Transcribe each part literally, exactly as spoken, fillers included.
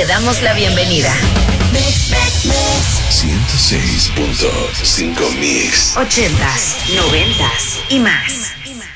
Te damos la bienvenida. ciento seis punto cinco Mix. Ochentas, noventas y más.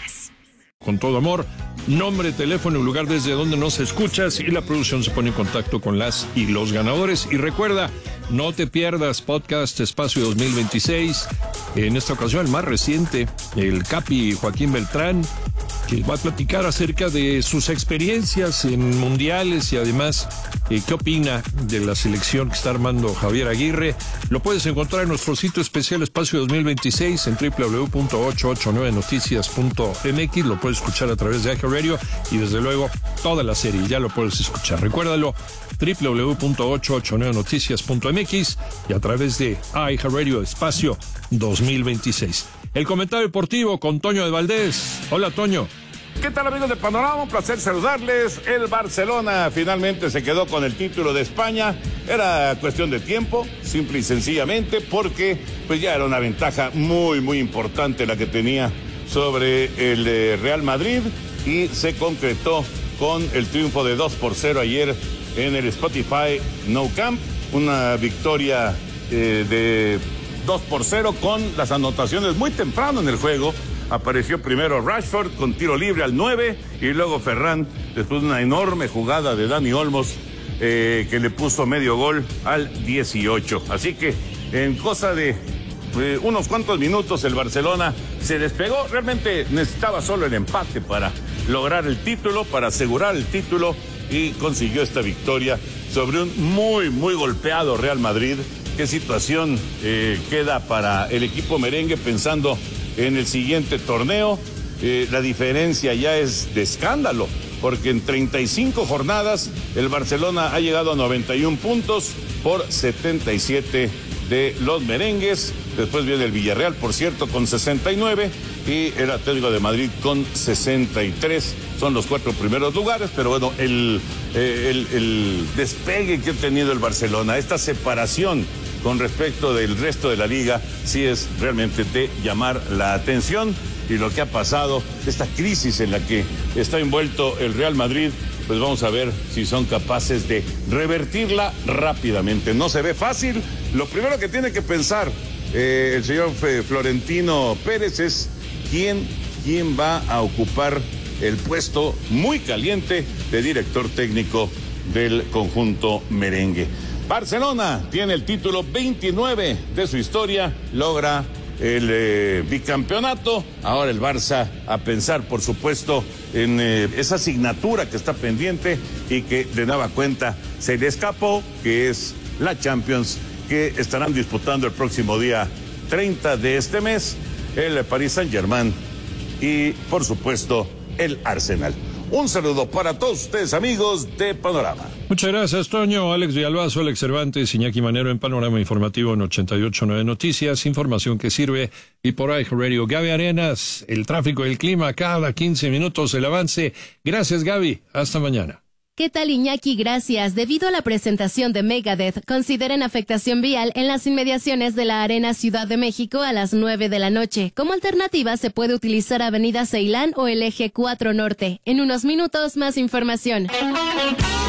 Con todo amor, nombre, teléfono y lugar desde donde nos escuchas y la producción se pone en contacto con las y los ganadores. Y recuerda, no te pierdas Podcast Espacio dos mil veintiséis. En esta ocasión, el más reciente, el Capi Joaquín Beltrán, que va a platicar acerca de sus experiencias en mundiales y además eh, qué opina de la selección que está armando Javier Aguirre. Lo puedes encontrar en nuestro sitio especial Espacio dos mil veintiséis en doble u doble u doble u punto ochocientos ochenta y nueve noticias punto m x. Lo puedes escuchar a través de iHeartRadio y desde luego toda la serie ya lo puedes escuchar. Recuérdalo, doble u doble u doble u punto ochocientos ochenta y nueve noticias punto m x y a través de iHeartRadio Espacio dos mil veintiséis. El comentario deportivo con Toño de Valdés. Hola, Toño. ¿Qué tal, amigos de Panorama? Un placer saludarles. El Barcelona finalmente se quedó con el título de España. Era cuestión de tiempo, simple y sencillamente, porque pues ya era una ventaja muy, muy importante la que tenía sobre el eh, Real Madrid y se concretó con el triunfo de dos por cero ayer en el Spotify Nou Camp. Una victoria eh, de dos por cero con las anotaciones muy temprano en el juego. Apareció primero Rashford con tiro libre al nueve y luego Ferran después de una enorme jugada de Dani Olmos eh, que le puso medio gol al dieciocho. Así que en cosa de eh, unos cuantos minutos el Barcelona se despegó. Realmente necesitaba solo el empate para lograr el título, para asegurar el título y consiguió esta victoria sobre un muy, muy golpeado Real Madrid. ¿Qué situación eh, queda para el equipo merengue pensando en el siguiente torneo? Eh, la diferencia ya es de escándalo, porque en treinta y cinco jornadas el Barcelona ha llegado a noventa y uno puntos por setenta y siete de los merengues. Después viene el Villarreal, por cierto, con sesenta y nueve y el Atlético de Madrid con sesenta y tres. Son los cuatro primeros lugares, pero bueno, el, eh, el, el despegue que ha tenido el Barcelona, esta separación con respecto del resto de la liga, sí es realmente de llamar la atención. Y lo que ha pasado, esta crisis en la que está envuelto el Real Madrid, pues vamos a ver si son capaces de revertirla rápidamente. No se ve fácil. Lo primero que tiene que pensar eh, el señor Florentino Pérez es quién, quién va a ocupar el puesto muy caliente de director técnico del conjunto merengue. Barcelona tiene el título veintinueve de su historia, logra el eh, bicampeonato. Ahora el Barça a pensar, por supuesto, en eh, esa asignatura que está pendiente y que de nueva cuenta se le escapó, que es la Champions, que estarán disputando el próximo día treinta de este mes el Paris Saint-Germain y, por supuesto, el Arsenal. Un saludo para todos ustedes, amigos de Panorama. Muchas gracias, Toño. Alex Villalbazo, Alex Cervantes, Iñaki Manero en Panorama Informativo en ochenta y ocho punto nueve Noticias, información que sirve. Y por ahí, Radio Gaby Arenas, el tráfico y el clima cada quince minutos, el avance. Gracias, Gaby. Hasta mañana. ¿Qué tal, Iñaki? Gracias. Debido a la presentación de Megadeth, consideren afectación vial en las inmediaciones de la Arena Ciudad de México a las nueve de la noche. Como alternativa, se puede utilizar Avenida Ceilán o el Eje cuatro Norte. En unos minutos, más información.